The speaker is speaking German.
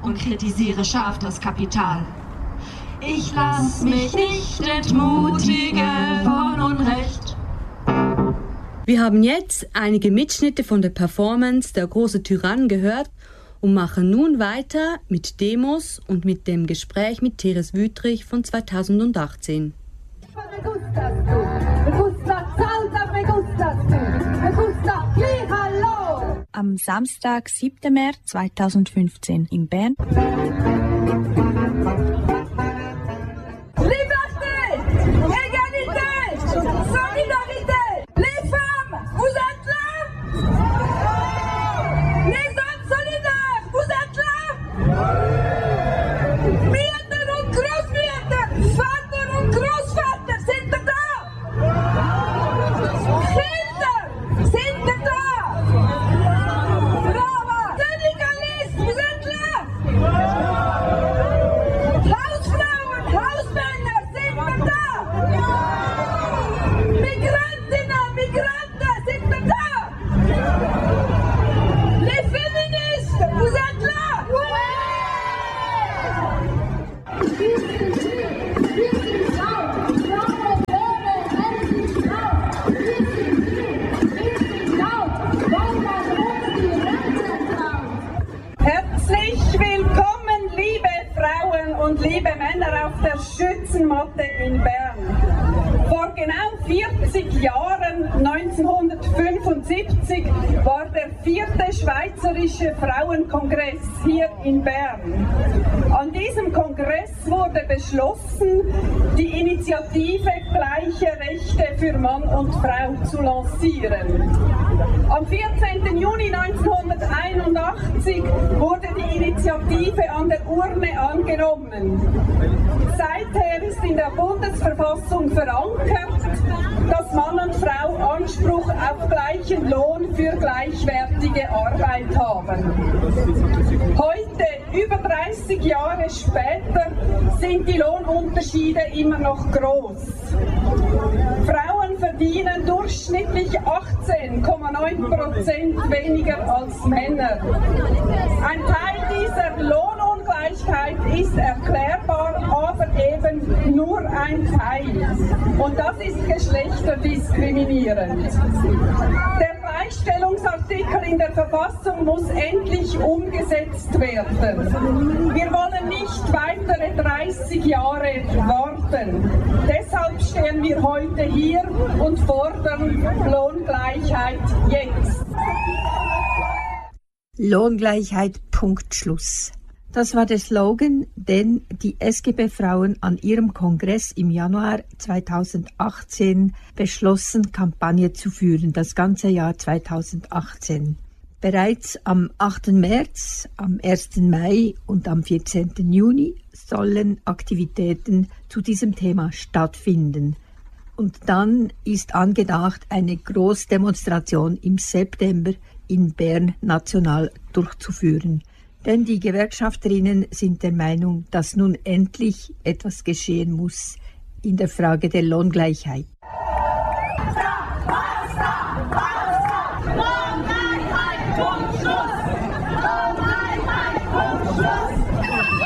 und kritisiere scharf das Kapital. Ich lass mich nicht entmutigen von Unrecht. Wir haben jetzt einige Mitschnitte von der Performance Der große Tyrann gehört und machen nun weiter mit Demos und mit dem Gespräch mit Therese Wüthrich von 2018. Am Samstag, 7. März 2015 in Bern. Liebe Männer auf der Schützenmatte in Bern. Vor genau 40 Jahren, 1975, war der 4. Schweizerische Frauenkongress hier in Bern. An diesem Kongress wurde beschlossen, die Initiative Gleiche Rechte für Mann und Frau zu lancieren. Am 14. Juni 1981 wurde die Initiative an der Urne angenommen. Seither ist in der Bundesverfassung verankert, dass Mann und Frau Anspruch auf gleichen Lohn für gleichwertige Arbeit haben. Heute, über 30 Jahre später, sind die Lohnunterschiede immer noch groß. Frauen verdienen durchschnittlich 18,9% weniger als Männer. Ein Teil dieser Lohnungleichheit ist erklärbar, aber eben nur ein Teil. Und das ist geschlechterdiskriminierend. Der Gleichstellungsartikel in der Verfassung muss endlich umgesetzt werden. Wir wollen nicht weitere 30 Jahre warten. Deshalb stehen wir heute hier und fordern Lohngleichheit jetzt. Lohngleichheit, Punkt, Schluss. Das war der Slogan, den die SGB-Frauen an ihrem Kongress im Januar 2018 beschlossen, Kampagne zu führen, das ganze Jahr 2018. Bereits am 8. März, am 1. Mai und am 14. Juni sollen Aktivitäten zu diesem Thema stattfinden. Und dann ist angedacht, eine Großdemonstration im September in Bern national durchzuführen. Denn die Gewerkschafterinnen sind der Meinung, dass nun endlich etwas geschehen muss in der Frage der Lohngleichheit.